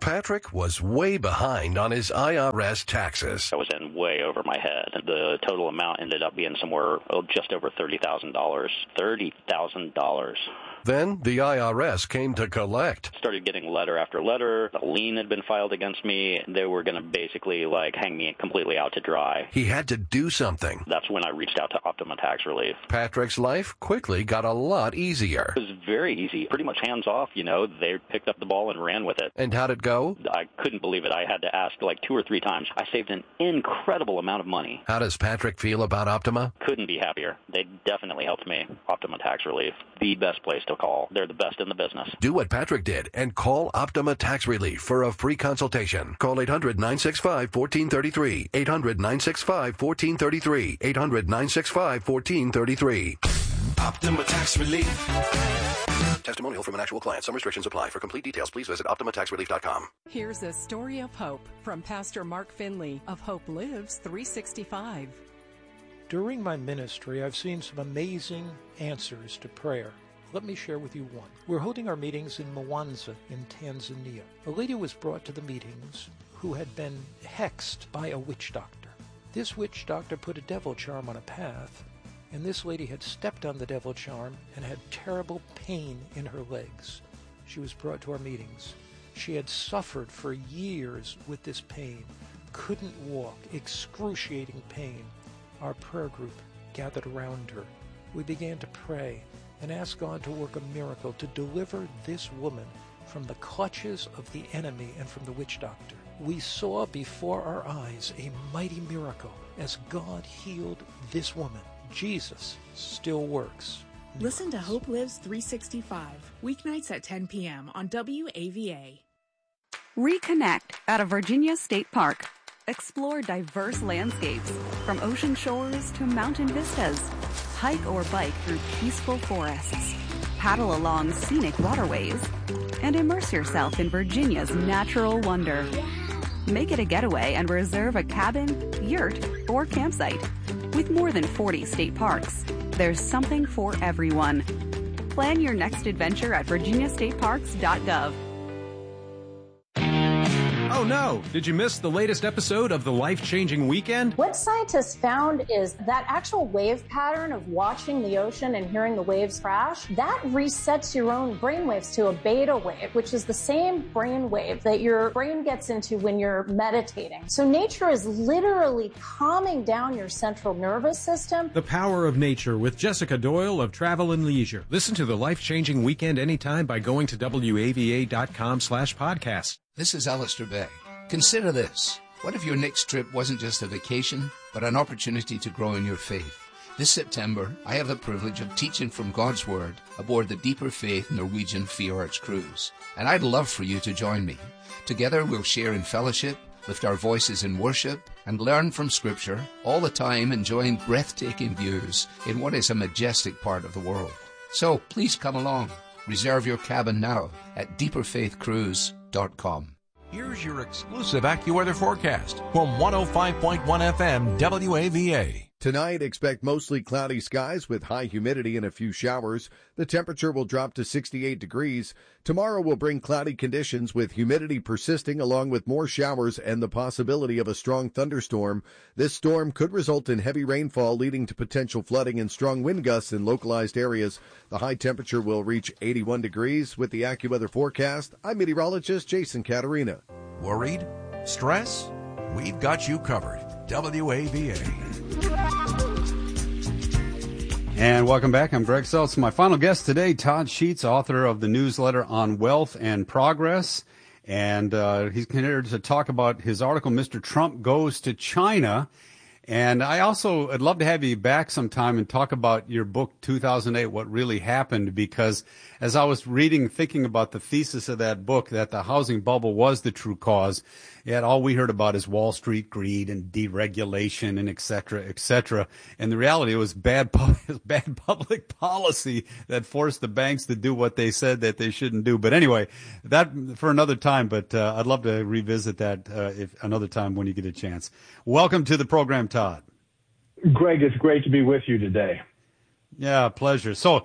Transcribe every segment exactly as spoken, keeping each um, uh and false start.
Patrick was way behind on his I R S taxes. I was in way over my head. The total amount ended up being somewhere oh, just over thirty thousand dollars. thirty thousand dollars. Then the I R S came to collect. Started getting letter after letter. A lien had been filed against me. They were going to basically like hang me completely out to dry. He had to do something. That's when I reached out to Optima Tax Relief. Patrick's life quickly got a lot easier. It was very easy, pretty much hands off, you know. They picked up the ball and ran with it. And how'd it go? I couldn't believe it. I had to ask like two or three times. I saved an incredible amount of money. How does Patrick feel about Optima? Couldn't be happier. They definitely helped me. Optima Tax Relief, the best place to call. They're the best in the business. Do what Patrick did and call Optima Tax Relief for a free consultation. Call eight hundred, nine six five, one four three three. eight hundred, nine six five, one four three three. eight hundred, nine six five, one four three three. Optima Tax Relief. Testimonial from an actual client. Some restrictions apply. For complete details, please visit optima tax relief dot com. Here's a story of hope from Pastor Mark Finley of Hope Lives three sixty-five. During my ministry, I've seen some amazing answers to prayer. Let me share with you one. We're holding our meetings in Mwanza in Tanzania. A lady was brought to the meetings who had been hexed by a witch doctor. This witch doctor put a devil charm on a path, and this lady had stepped on the devil charm and had terrible pain in her legs. She was brought to our meetings. She had suffered for years with this pain, couldn't walk, excruciating pain. Our prayer group gathered around her. We began to pray and ask God to work a miracle to deliver this woman from the clutches of the enemy and from the witch doctor. We saw before our eyes a mighty miracle as God healed this woman. Jesus still works. Listen to Hope Lives three sixty-five, weeknights at ten p.m. on W A V A. Reconnect at a Virginia State Park. Explore diverse landscapes, from ocean shores to mountain vistas. Hike or bike through peaceful forests. Paddle along scenic waterways. And immerse yourself in Virginia's natural wonder. Make it a getaway and reserve a cabin, yurt, or campsite. With more than forty state parks, there's something for everyone. Plan your next adventure at virginia state parks dot gov. Oh no! Did you miss the latest episode of The Life-Changing Weekend? What scientists found is that actual wave pattern of watching the ocean and hearing the waves crash, that resets your own brainwaves to a beta wave, which is the same brainwave that your brain gets into when you're meditating. So nature is literally calming down your central nervous system. The Power of Nature with Jessica Doyle of Travel and Leisure. Listen to The Life-Changing Weekend anytime by going to W A V A dot com slash podcast. This is Alistair Begg. Consider this. What if your next trip wasn't just a vacation, but an opportunity to grow in your faith? This September, I have the privilege of teaching from God's Word aboard the Deeper Faith Norwegian Fjords cruise. And I'd love for you to join me. Together we'll share in fellowship, lift our voices in worship, and learn from Scripture, all the time enjoying breathtaking views in what is a majestic part of the world. So please come along. Reserve your cabin now at deeper faith cruise dot com. Here's your exclusive AccuWeather forecast from one oh five point one F M W A V A. Tonight, expect mostly cloudy skies with high humidity and a few showers. The temperature will drop to sixty-eight degrees. Tomorrow will bring cloudy conditions with humidity persisting along with more showers and the possibility of a strong thunderstorm. This storm could result in heavy rainfall leading to potential flooding and strong wind gusts in localized areas. The high temperature will reach eighty-one degrees. With the AccuWeather forecast, I'm meteorologist Jason Caterina. Worried? Stress? We've got you covered. W A V A. And welcome back. I'm Greg Seltz. My final guest today, Todd Sheets, author of the newsletter on wealth and progress. And uh, he's here to talk about his article, Mister Trump Goes to China. And I also would love to have you back sometime and talk about your book, two thousand eight, What Really Happened, because as I was reading, thinking about the thesis of that book, that the housing bubble was the true cause, yet all we heard about is Wall Street greed and deregulation and et cetera, et cetera. And the reality was bad, bad public policy that forced the banks to do what they said that they shouldn't do. But anyway, that for another time, but uh, I'd love to revisit that uh, if another time when you get a chance. Welcome to the program, Todd. Greg, it's great to be with you today. Yeah, pleasure. So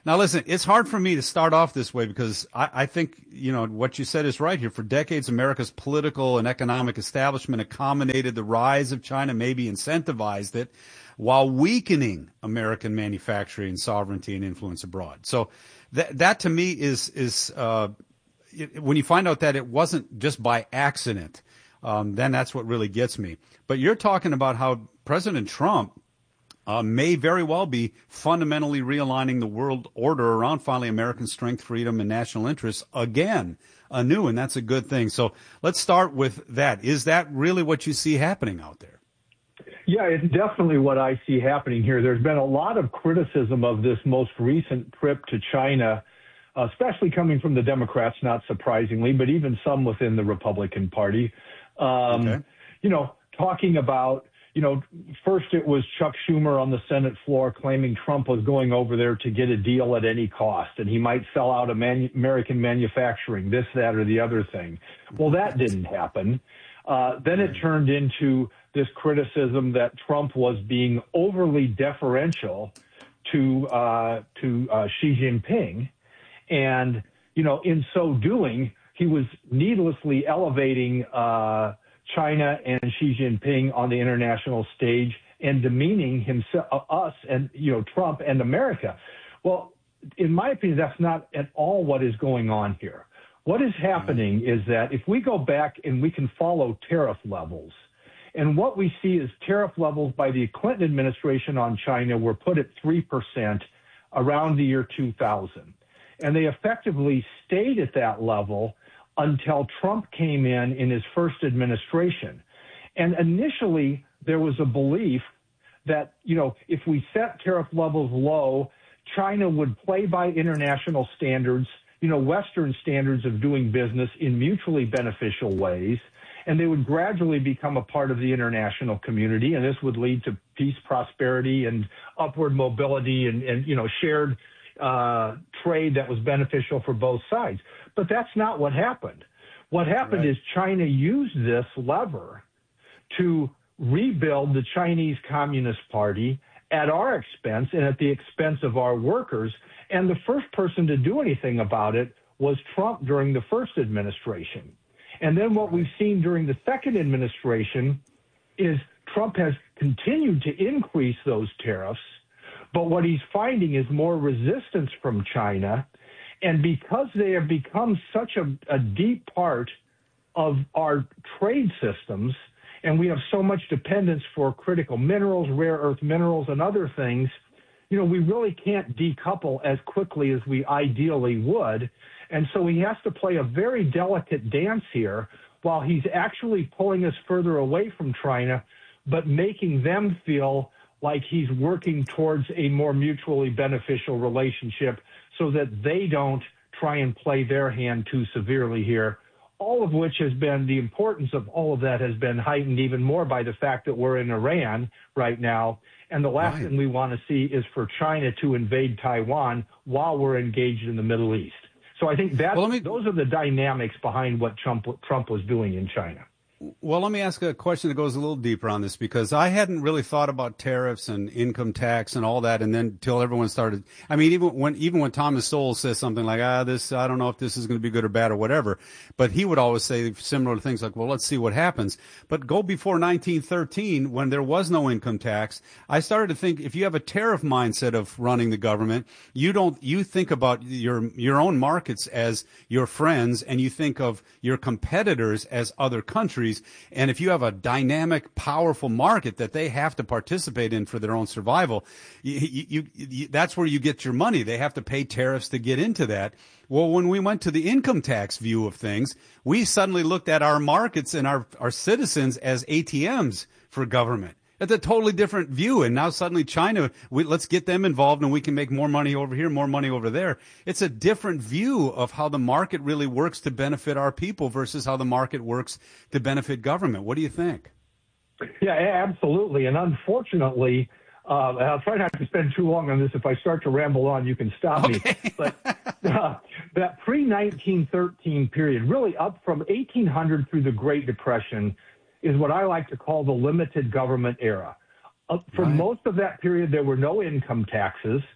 Now, listen, it's hard for me to start off this way because I, I think, you know, what you said is right here. For decades, America's political and economic establishment accommodated the rise of China, maybe incentivized it, while weakening American manufacturing, sovereignty, and influence abroad. So that, that to me is, is uh, it, when you find out that it wasn't just by accident, um, then that's what really gets me. But you're talking about how President Trump Uh, may very well be fundamentally realigning the world order around finally American strength, freedom, and national interests again, anew, and that's a good thing. So let's start with that. Is that really what you see happening out there? Yeah, it's definitely what I see happening here. There's been a lot of criticism of this most recent trip to China, especially coming from the Democrats, not surprisingly, but even some within the Republican Party. Um, okay. You know, talking about You know, first it was Chuck Schumer on the Senate floor claiming Trump was going over there to get a deal at any cost, and he might sell out manu- American manufacturing, this, that, or the other thing. Well, that didn't happen. Uh, then it turned into this criticism that Trump was being overly deferential to uh, to uh, Xi Jinping, and you know, in so doing, he was needlessly elevating Uh, China and Xi Jinping on the international stage and demeaning himself, uh, us, and you know Trump and America. Well, in my opinion, that's not at all what is going on here. What is happening is that if we go back and we can follow tariff levels, and what we see is tariff levels by the Clinton administration on China were put at three percent around the year two thousand, and they effectively stayed at that level until Trump came in in his first administration. And initially, there was a belief that, you know, if we set tariff levels low, China would play by international standards, you know, Western standards of doing business in mutually beneficial ways, and they would gradually become a part of the international community, and this would lead to peace, prosperity, and upward mobility and, and you know, shared uh, trade that was beneficial for both sides. But that's not what happened. What happened right. is China used this lever to rebuild the Chinese Communist Party at our expense and at the expense of our workers. And the first person to do anything about it was Trump during the first administration. And then what we've seen during the second administration is Trump has continued to increase those tariffs, but what he's finding is more resistance from China. And because they have become such a, a deep part of our trade systems, and we have so much dependence for critical minerals, rare earth minerals, and other things, you know, we really can't decouple as quickly as we ideally would. And so he has to play a very delicate dance here while he's actually pulling us further away from China, but making them feel like he's working towards a more mutually beneficial relationship so that they don't try and play their hand too severely here, all of which has been, the importance of all of that has been heightened even more by the fact that we're in Iran right now. And the last right. thing we want to see is for China to invade Taiwan while we're engaged in the Middle East. So I think that well, me... those are the dynamics behind what Trump, Trump was doing in China. Well, let me ask a question that goes a little deeper on this, because I hadn't really thought about tariffs and income tax and all that, and then till everyone started. I mean, even when even when Thomas Sowell says something like, "Ah, this I don't know if this is going to be good or bad or whatever," but he would always say similar things like, "Well, let's see what happens." But go before nineteen thirteen, when there was no income tax, I started to think if you have a tariff mindset of running the government, you don't you think about your your own markets as your friends, and you think of your competitors as other countries. And if you have a dynamic, powerful market that they have to participate in for their own survival, you, you, you, that's where you get your money. They have to pay tariffs to get into that. Well, when we went to the income tax view of things, we suddenly looked at our markets and our, our citizens as A T Ms for government. It's a totally different view. And now suddenly China, we, let's get them involved and we can make more money over here, more money over there. It's a different view of how the market really works to benefit our people versus how the market works to benefit government. What do you think? Yeah, absolutely. And unfortunately, uh, and I'll try not to spend too long on this. If I start to ramble on, you can stop okay. me. But uh, that pre nineteen thirteen period, really up from eighteen hundred through the Great Depression, is what I like to call the limited government era. Uh, for right. most of that period, there were no income taxes.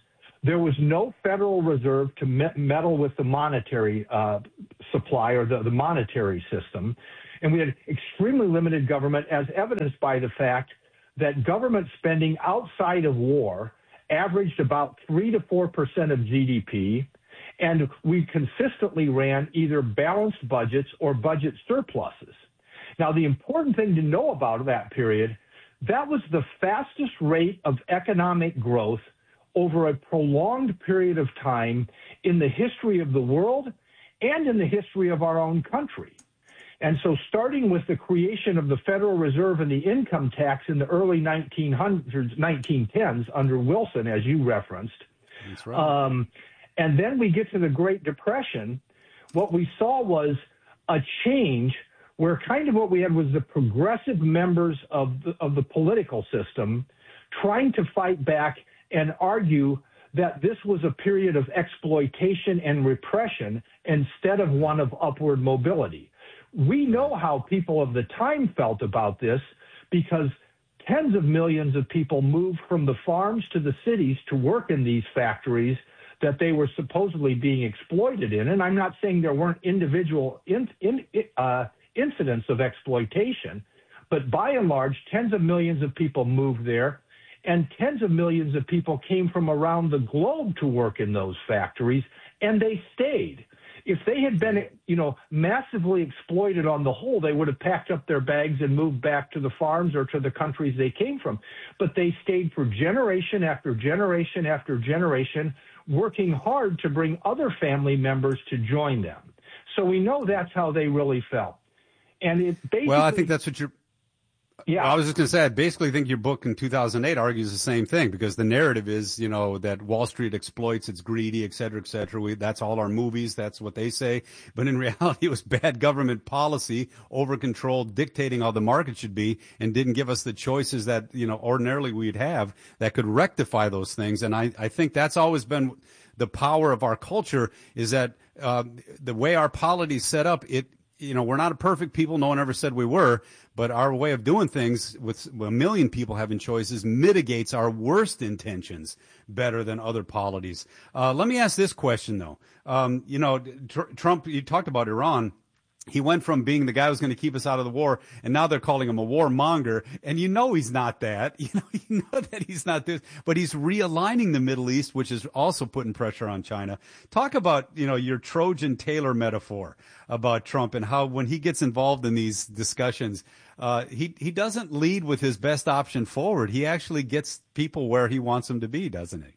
There was no Federal Reserve to me- meddle with the monetary uh, supply or the, the monetary system. And we had extremely limited government, as evidenced by the fact that government spending outside of war averaged about three to four percent of G D P. And we consistently ran either balanced budgets or budget surpluses. Now, the important thing to know about that period, that was the fastest rate of economic growth over a prolonged period of time in the history of the world and in the history of our own country. And so starting with the creation of the Federal Reserve and the income tax in the early nineteen hundreds, nineteen tens under Wilson, as you referenced, That's right. um, and then we get to the Great Depression, what we saw was a change where kind of what we had was the progressive members of the, of the political system trying to fight back and argue that this was a period of exploitation and repression instead of one of upward mobility. We know how people of the time felt about this because tens of millions of people moved from the farms to the cities to work in these factories that they were supposedly being exploited in. And I'm not saying there weren't individual in, in, uh, incidents of exploitation, but by and large, tens of millions of people moved there, and tens of millions of people came from around the globe to work in those factories, and they stayed. If they had been, you know, massively exploited on the whole, they would have packed up their bags and moved back to the farms or to the countries they came from. But they stayed for generation after generation after generation, working hard to bring other family members to join them. So we know that's how they really felt. And it basically, well, I think that's what you're. Yeah, well, I was just going to say, I basically think your book in two thousand eight argues the same thing, because the narrative is, you know, that Wall Street exploits, it's greedy, et cetera, et cetera. We, that's all our movies. That's what they say. But in reality, it was bad government policy, over control, dictating how the market should be, and didn't give us the choices that, you know, ordinarily we'd have that could rectify those things. And I, I think that's always been the power of our culture, is that uh, the way our polity is set up, it, you know, we're not a perfect people. No one ever said we were. But our way of doing things with a million people having choices mitigates our worst intentions better than other polities. Uh, let me ask this question, though. Um, you know, tr- Trump, you talked about Iran. He went from being the guy who's going to keep us out of the war, and now they're calling him a warmonger. And you know he's not that. You know, you know that he's not this. But he's realigning the Middle East, which is also putting pressure on China. Talk about, you know, your Trojan Taylor metaphor about Trump and how when he gets involved in these discussions, uh, he he doesn't lead with his best option forward. He actually gets people where he wants them to be, doesn't he?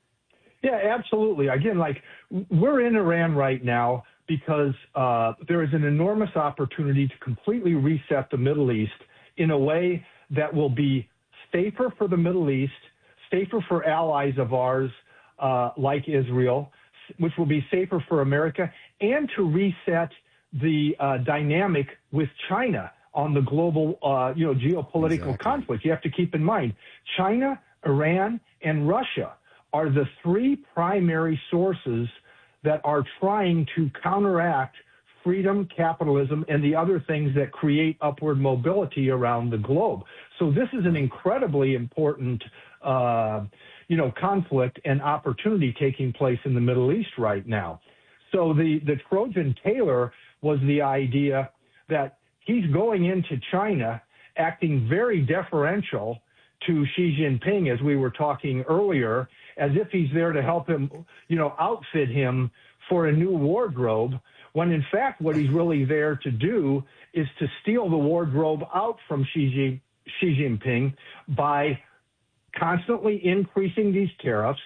Yeah, absolutely. Again, like, we're in Iran right now because uh, there is an enormous opportunity to completely reset the Middle East in a way that will be safer for the Middle East, safer for allies of ours uh, like Israel, which will be safer for America, and to reset the uh, dynamic with China on the global, uh, you know, geopolitical exactly. conflict. You have to keep in mind, China, Iran, and Russia are the three primary sources that are trying to counteract freedom, capitalism, and the other things that create upward mobility around the globe. So this is an incredibly important, uh, you know, conflict and opportunity taking place in the Middle East right now. So the, the Trojan Taylor was the idea that he's going into China acting very deferential to Xi Jinping, as we were talking earlier, as if he's there to help him, you know, outfit him for a new wardrobe, when in fact what he's really there to do is to steal the wardrobe out from Xi, Xi Jinping by constantly increasing these tariffs,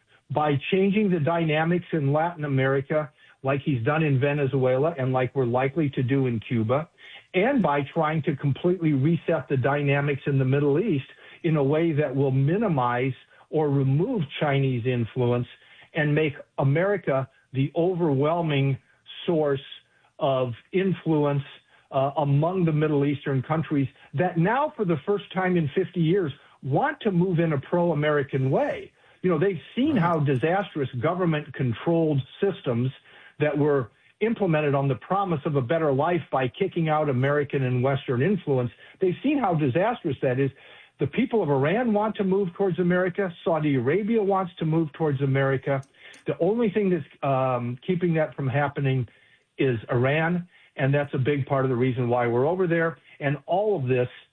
by changing the dynamics in Latin America like he's done in Venezuela and like we're likely to do in Cuba, and by trying to completely reset the dynamics in the Middle East in a way that will minimize or remove Chinese influence and make America the overwhelming source of influence uh, among the Middle Eastern countries that now, for the first time in fifty years, want to move in a pro-American way. You know, they've seen how disastrous government-controlled systems that were implemented on the promise of a better life by kicking out American and Western influence, they've seen how disastrous that is. The people of Iran want to move towards America. Saudi Arabia wants to move towards America. The only thing that's um, keeping that from happening is Iran, and that's a big part of the reason why we're over there. And all of this